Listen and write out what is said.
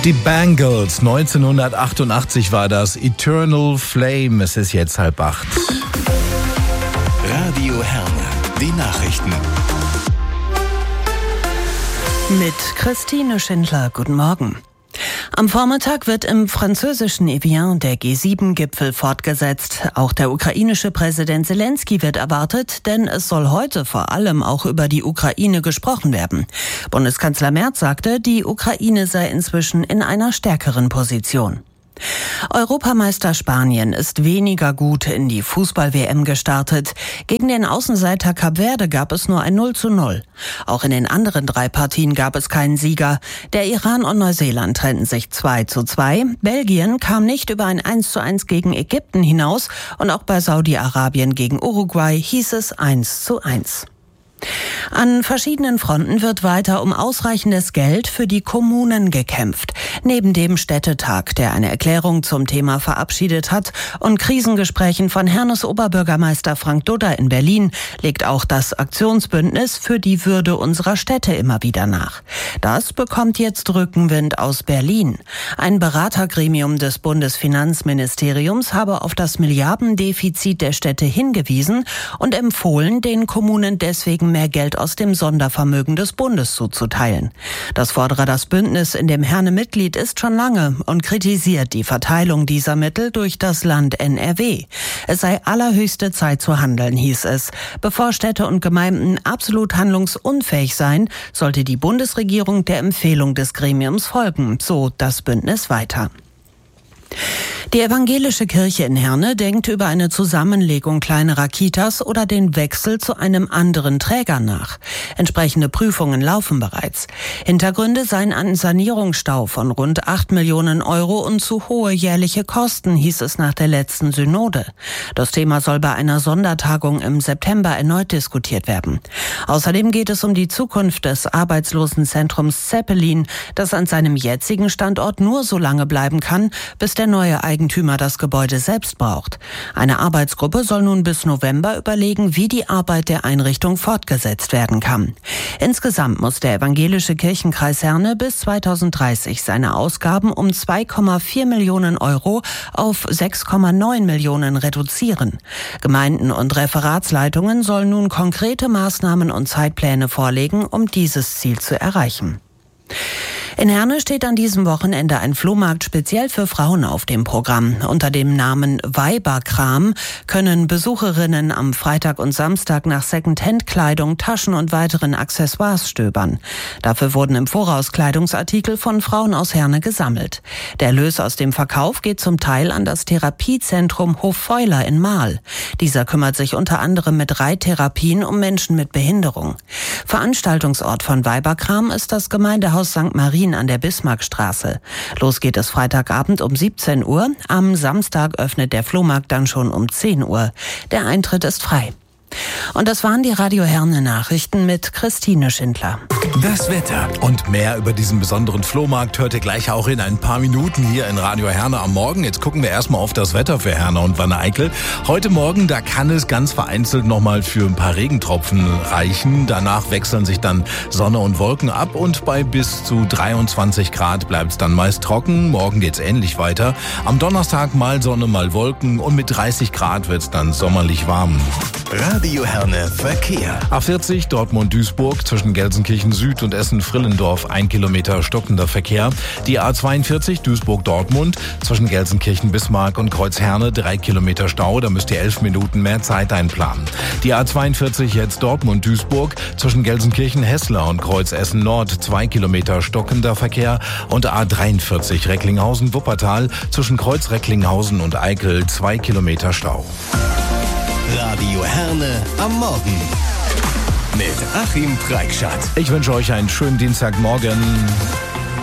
Die Bangles, 1988 war das, Eternal Flame, es ist jetzt 7:30. Radio Herne, die Nachrichten. Mit Christine Schindler, guten Morgen. Am Vormittag wird im französischen Evian der G7-Gipfel fortgesetzt. Auch der ukrainische Präsident Zelensky wird erwartet, denn es soll heute vor allem auch über die Ukraine gesprochen werden. Bundeskanzler Merz sagte, die Ukraine sei inzwischen in einer stärkeren Position. Europameister Spanien ist weniger gut in die Fußball-WM gestartet. Gegen den Außenseiter Kap Verde gab es nur ein 0:0. Auch in den anderen 3 Partien gab es keinen Sieger. Der Iran und Neuseeland trennten sich 2:2. Belgien kam nicht über ein 1:1 gegen Ägypten hinaus und auch bei Saudi-Arabien gegen Uruguay hieß es 1:1. An verschiedenen Fronten wird weiter um ausreichendes Geld für die Kommunen gekämpft. Neben dem Städtetag, der eine Erklärung zum Thema verabschiedet hat, und Krisengesprächen von Hernes Oberbürgermeister Frank Dudder in Berlin, legt auch das Aktionsbündnis für die Würde unserer Städte immer wieder nach. Das bekommt jetzt Rückenwind aus Berlin. Ein Beratergremium des Bundesfinanzministeriums habe auf das Milliardendefizit der Städte hingewiesen und empfohlen, den Kommunen deswegen mehr Geld aus dem Sondervermögen des Bundes zuzuteilen. Das fordere das Bündnis, in dem Herne Mitglied ist, schon lange und kritisiert die Verteilung dieser Mittel durch das Land NRW. Es sei allerhöchste Zeit zu handeln, hieß es. Bevor Städte und Gemeinden absolut handlungsunfähig seien, sollte die Bundesregierung der Empfehlung des Gremiums folgen, so das Bündnis weiter. Die evangelische Kirche in Herne denkt über eine Zusammenlegung kleinerer Kitas oder den Wechsel zu einem anderen Träger nach. Entsprechende Prüfungen laufen bereits. Hintergründe seien ein Sanierungsstau von rund 8 Millionen Euro und zu hohe jährliche Kosten, hieß es nach der letzten Synode. Das Thema soll bei einer Sondertagung im September erneut diskutiert werden. Außerdem geht es um die Zukunft des Arbeitslosenzentrums Zeppelin, das an seinem jetzigen Standort nur so lange bleiben kann, bis der neue Eigentümer das Gebäude selbst braucht. Eine Arbeitsgruppe soll nun bis November überlegen, wie die Arbeit der Einrichtung fortgesetzt werden kann. Insgesamt muss der evangelische Kirchenkreis Herne bis 2030 seine Ausgaben um 2,4 Millionen Euro auf 6,9 Millionen reduzieren. Gemeinden und Referatsleitungen sollen nun konkrete Maßnahmen und Zeitpläne vorlegen, um dieses Ziel zu erreichen. In Herne steht an diesem Wochenende ein Flohmarkt speziell für Frauen auf dem Programm. Unter dem Namen Weiberkram können Besucherinnen am Freitag und Samstag nach Second-Hand-Kleidung, Taschen und weiteren Accessoires stöbern. Dafür wurden im Voraus Kleidungsartikel von Frauen aus Herne gesammelt. Der Erlös aus dem Verkauf geht zum Teil an das Therapiezentrum Hoffeuler in Marl. Dieser kümmert sich unter anderem mit Reittherapien um Menschen mit Behinderung. Veranstaltungsort von Weiberkram ist das Gemeindehaus St. Marien an der Bismarckstraße. Los geht es Freitagabend um 17 Uhr. Am Samstag öffnet der Flohmarkt dann schon um 10 Uhr. Der Eintritt ist frei. Und das waren die Radio Herne Nachrichten mit Christine Schindler. Das Wetter. Und mehr über diesen besonderen Flohmarkt hört ihr gleich auch in ein paar Minuten hier in Radio Herne am Morgen. Jetzt gucken wir erstmal auf das Wetter für Herne und Wanne-Eickel. Heute Morgen, da kann es ganz vereinzelt nochmal für ein paar Regentropfen reichen. Danach wechseln sich dann Sonne und Wolken ab und bei bis zu 23 Grad bleibt es dann meist trocken. Morgen geht's ähnlich weiter. Am Donnerstag mal Sonne, mal Wolken und mit 30 Grad wird's dann sommerlich warm. Radio Herne Verkehr. A40 Dortmund-Duisburg zwischen Gelsenkirchen Süd und Essen-Frillendorf 1 Kilometer stockender Verkehr. Die A42 Duisburg-Dortmund zwischen Gelsenkirchen-Bismarck und Kreuzherne 3 Kilometer Stau. Da müsst ihr 11 Minuten mehr Zeit einplanen. Die A42 jetzt Dortmund-Duisburg zwischen Gelsenkirchen-Hessler und Kreuz-Essen-Nord 2 Kilometer stockender Verkehr. Und A43 Recklinghausen-Wuppertal zwischen Kreuz-Recklinghausen und Eickel 2 Kilometer Stau. Radio Herne am Morgen mit Achim Preikschat. Ich wünsche euch einen schönen Dienstagmorgen.